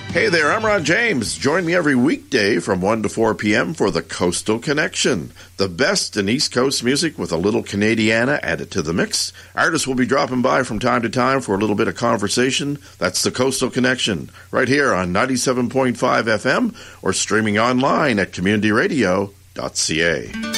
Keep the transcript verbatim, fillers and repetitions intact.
Hey there, I'm Ron James. Join me every weekday from one to four p.m. for the Coastal Connection. The best in East Coast music with a little Canadiana added to the mix. Artists will be dropping by from time to time for a little bit of conversation. That's the Coastal Connection, right here on ninety-seven point five F M or streaming online at community radio dot c a.